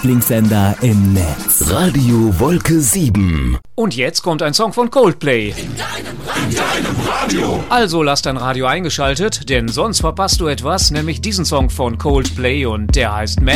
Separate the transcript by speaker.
Speaker 1: Lieblingssender im Netz.
Speaker 2: Radio Wolke 7.
Speaker 3: Und jetzt kommt ein Song von Coldplay.
Speaker 4: In deinem Radio.
Speaker 3: Also lass dein Radio eingeschaltet, denn sonst verpasst du etwas, nämlich diesen Song von Coldplay und der heißt Man.